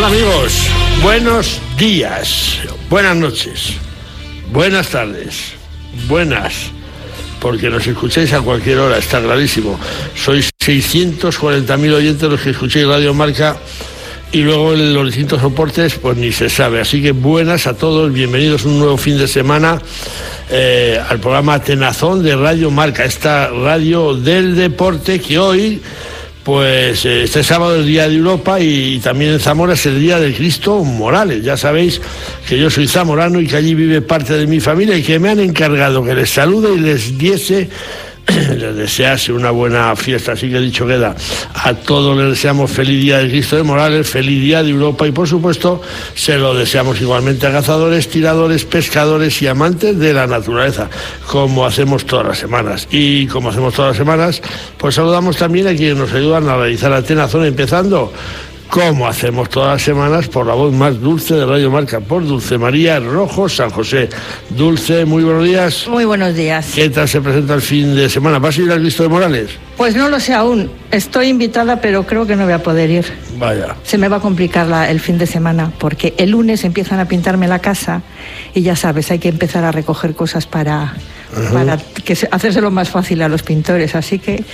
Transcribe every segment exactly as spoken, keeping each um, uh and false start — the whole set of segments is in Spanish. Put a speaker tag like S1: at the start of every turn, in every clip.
S1: Hola amigos, buenos días, buenas noches, buenas tardes, buenas, porque nos escucháis a cualquier hora, está clarísimo. Sois seiscientos cuarenta mil oyentes los que escucháis Radio Marca y luego en los distintos soportes pues ni se sabe. Así que buenas a todos, bienvenidos un nuevo fin de semana eh, al programa Tenazón de Radio Marca, esta radio del deporte que hoy... Pues este sábado es el Día de Europa y también en Zamora es el Día de Cristo Morales. Ya sabéis que yo soy zamorano y que allí vive parte de mi familia y que me han encargado que les salude y les diese, les desease una buena fiesta. Así que dicho queda, a todos les deseamos feliz Día de Cristo de Morales, feliz Día de Europa y por supuesto se lo deseamos igualmente a cazadores, tiradores, pescadores y amantes de la naturaleza, como hacemos todas las semanas. Y como hacemos todas las semanas, pues saludamos también a quienes nos ayudan a realizar la Tenazón, empezando, como hacemos todas las semanas, por la voz más dulce de Radio Marca, por Dulce María Rojo San José. Dulce, muy buenos días.
S2: Muy buenos días.
S1: ¿Qué tal se presenta el fin de semana? ¿Vas a ir al Cristo de Morales?
S2: Pues no lo sé aún. Estoy invitada, pero creo que no voy a poder ir.
S1: Vaya.
S2: Se me va a complicar la, el fin de semana, porque el lunes empiezan a pintarme la casa y ya sabes, hay que empezar a recoger cosas para, uh-huh. para que se, hacérselo más fácil a los pintores. Así que...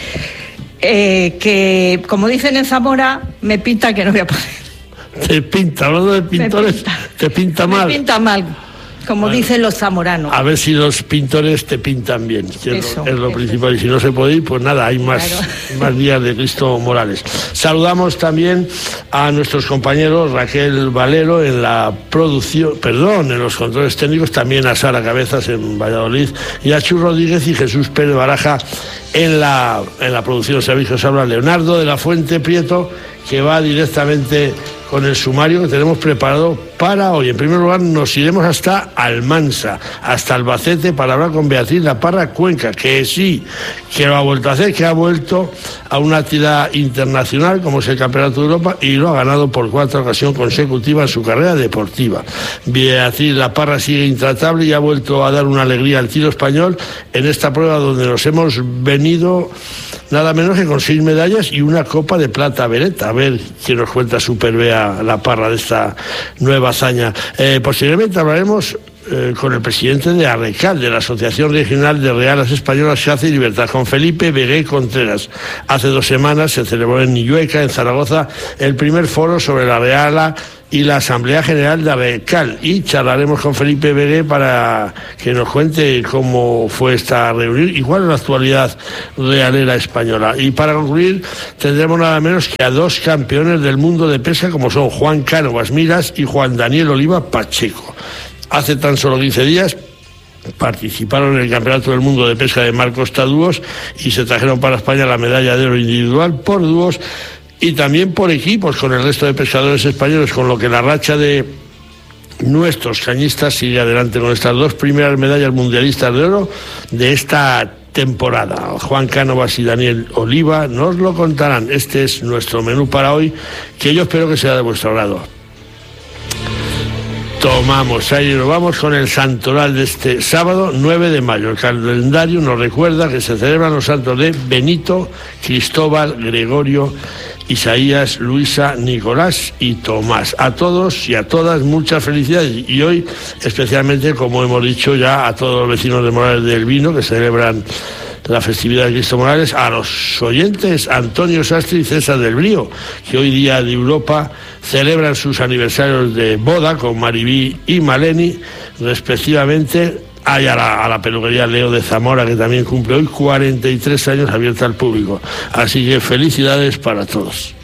S2: Eh, que, como dicen en Zamora, me pinta que no voy a poder.
S1: Te pinta, hablando de pintores, pinta. te pinta mal.
S2: Me pinta mal, como bueno, dicen los zamoranos.
S1: A ver si los pintores te pintan bien, que eso, es lo, es lo principal. Y si no se puede ir, pues nada, hay más, claro. más días de Cristo Morales. Saludamos también a nuestros compañeros Raquel Valero en la producción, perdón, en los controles técnicos, también a Sara Cabezas en Valladolid y a Chu Rodríguez y Jesús Pérez Baraja en la, en la producción. Sabéis que os habla Leonardo de la Fuente Prieto, que va directamente con el sumario que tenemos preparado para hoy. En primer lugar, nos iremos hasta Almansa, hasta Albacete, para hablar con Beatriz La Parra Cuenca, que sí, que lo ha vuelto a hacer, que ha vuelto a una actividad internacional como es el Campeonato de Europa y lo ha ganado por cuarta ocasión consecutiva en su carrera deportiva. Beatriz La Parra sigue intratable y ha vuelto a dar una alegría al tiro español en esta prueba donde nos hemos venido nada menos que con seis medallas y una copa de plata Beretta. A ver qué nos cuenta Super Bea La Parra de esta nueva hazaña. Eh, posteriormente hablaremos eh, con el presidente de ARRECAL, de la Asociación Regional de Realas Españolas Caza y Libertad, con Felipe Begué Contreras. Hace dos semanas se celebró en Illueca, en Zaragoza, el primer foro sobre la reala y la Asamblea General de ARRECAL, y charlaremos con Felipe Begué para que nos cuente cómo fue esta reunión y cuál es la actualidad realera española. Y para concluir tendremos nada menos que a dos campeones del mundo de pesca como son Juan Cánovas Miras y Juan Daniel Oliva Pacheco. Hace tan solo quince días participaron en el Campeonato del Mundo de Pesca de Mar Costa Dúos y se trajeron para España la medalla de oro individual por dúos y también por equipos con el resto de pescadores españoles, con lo que la racha de nuestros cañistas sigue adelante con estas dos primeras medallas mundialistas de oro de esta temporada. Juan Cánovas y Daniel Oliva nos lo contarán. Este es nuestro menú para hoy, que yo espero que sea de vuestro agrado. Tomamos aire y nos vamos con el santoral de este sábado nueve de mayo. El calendario nos recuerda que se celebran los santos de Benito, Cristóbal, Gregorio, Isaías, Luisa, Nicolás y Tomás. A todos y a todas muchas felicidades y hoy especialmente, como hemos dicho ya, a todos los vecinos de Morales del Vino que celebran la festividad de Cristo Morales, a los oyentes Antonio Sastre y César del Brío, que hoy Día de Europa celebran sus aniversarios de boda con Maribí y Maleni respectivamente. Hay a la, a la peluquería Leo de Zamora, que también cumple hoy cuarenta y tres años, abierta al público. Así que felicidades para todos.